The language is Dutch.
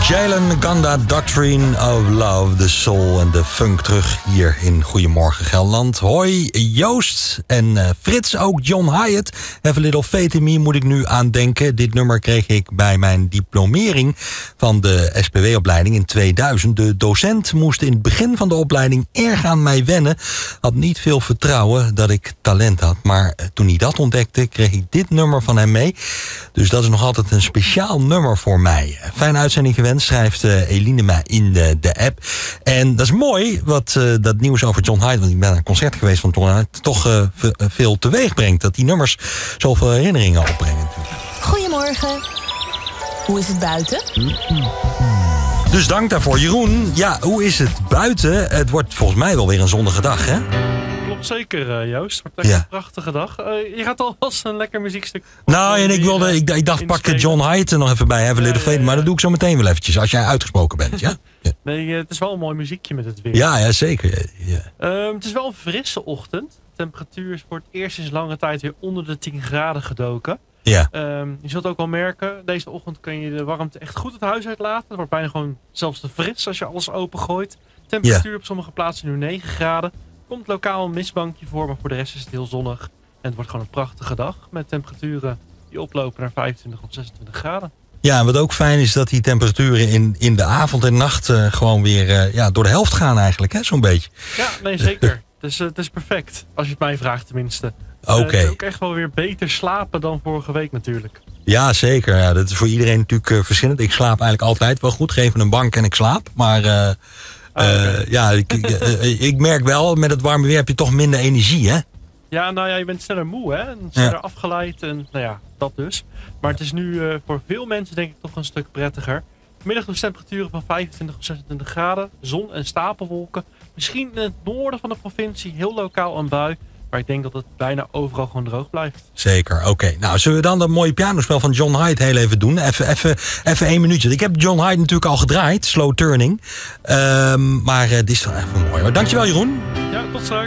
Jalen Ganda, Doctrine of Love, de soul en de funk terug hier in Goedemorgen Gelderland. Hoi Joost en Frits, ook John Hyatt. Have a little faith in me moet ik nu aan denken. Dit nummer kreeg ik bij mijn diplomering van de SPW-opleiding in 2000. De docent moest in het begin van de opleiding erg aan mij wennen. Had niet veel vertrouwen dat ik talent had. Maar toen hij dat ontdekte, kreeg ik dit nummer van hem mee. Dus dat is nog altijd een speciaal nummer voor mij. Fijne uitzending gewenst, schrijft Eline mij in de app. En dat is mooi, wat dat nieuws over John Hyatt, want ik ben naar een concert geweest van John Hyatt, toch veel teweeg brengt. Dat die nummers zoveel herinneringen opbrengen. Goedemorgen. Hoe is het buiten? Dus dank daarvoor. Jeroen, ja, hoe is het buiten? Het wordt volgens mij wel weer een zonnige dag, hè? Klopt zeker, Joost. Het wordt echt een prachtige dag. Je gaat alvast een lekker muziekstuk. Nou, en ik dacht, pak de John Hyatt er nog even bij. Have a little faith. Maar dat doe ik zo meteen wel eventjes, als jij uitgesproken bent, ja? Nee, het is wel een mooi muziekje met het weer. Ja, zeker. Ja. Het is wel een frisse ochtend. De temperatuur is voor het eerst sinds lange tijd weer onder de 10 graden gedoken. Ja. Je zult ook wel merken, deze ochtend kun je de warmte echt goed het huis uitlaten. Het wordt bijna gewoon zelfs te fris als je alles opengooit. Temperatuur op sommige plaatsen nu 9 graden. Komt lokaal een mistbankje voor, maar voor de rest is het heel zonnig. En het wordt gewoon een prachtige dag met temperaturen die oplopen naar 25 of 26 graden. Ja, en wat ook fijn is dat die temperaturen in de avond en nacht gewoon weer door de helft gaan eigenlijk, hè, zo'n beetje. Ja, nee, zeker. Het is perfect, als je het mij vraagt tenminste. Oké. Ook echt wel weer beter slapen dan vorige week natuurlijk. Ja, zeker. Ja, dat is voor iedereen natuurlijk verschillend. Ik slaap eigenlijk altijd wel goed. Geef me een bank en ik slaap. Maar ja, ik merk wel, met het warme weer heb je toch minder energie, hè? Ja, nou ja, je bent sneller moe, hè? En sneller afgeleid en nou ja, dat dus. Maar het is nu voor veel mensen denk ik toch een stuk prettiger. Vanmiddag dus temperaturen van 25 of 26 graden. Zon en stapelwolken. Misschien in het noorden van de provincie heel lokaal een bui. Maar ik denk dat het bijna overal gewoon droog blijft. Zeker, oké. Nou, zullen we dan dat mooie pianospel van John Hyatt heel even doen? Even 1 minuutje. Ik heb John Hyatt natuurlijk al gedraaid, Slow Turning. Maar dit is toch even mooi hoor. Dankjewel Jeroen. Ja, tot straks.